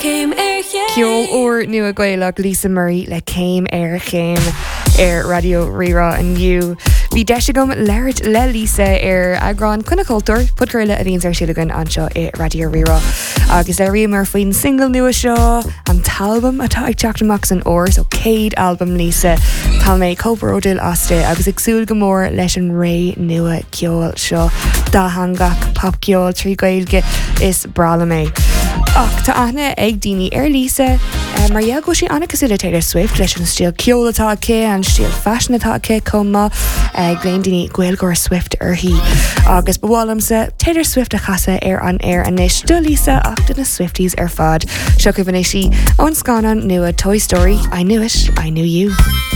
Ceol o'r nua gwaelog Lisa Murray le céim ar chéim ar Radio Rira an you. Bhí deise gom leirt le Lisa ar agrán cuna cultúr putcurla a bhíon ar siúlagan anseo i Radio Rira. Agus le riam mar faoin single nua seo an talbum atá ag teachtamach an óir so céad album Lisa tá mé cóparódil aste agus agsúil go mór leis an ré nua ceol seo dá hangach pop ceol trí gailge is brala mé. Ach tá aithne ag daoine ar Lisa mar dheag go sí anna cosúla Taylor Swift leis an stíl ceol atá acu an stíl fashion atá acu comma gléim daoine ghailgóir Swift arthaí agus bhhálamsa Taylor Swift a chasa ar an air anis do Lisa ach do na Swifties ar fad seo go bhanéis sí ón scanan nua Toy Story I Knew It, I Knew You.